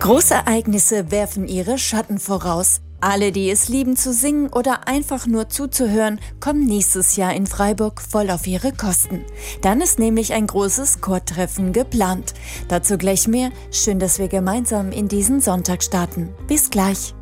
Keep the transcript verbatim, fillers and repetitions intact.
Großereignisse werfen ihre Schatten voraus. Alle, die es lieben zu singen oder einfach nur zuzuhören, kommen nächstes Jahr in Freiburg voll auf ihre Kosten. Dann ist nämlich ein großes Chortreffen geplant. Dazu gleich mehr. Schön, dass wir gemeinsam in diesen Sonntag starten. Bis gleich.